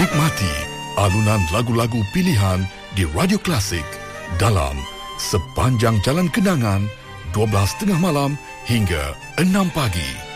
Nikmati alunan lagu-lagu pilihan di Radio Klasik dalam Sepanjang Jalan Kenangan 12.30 malam hingga 6 pagi.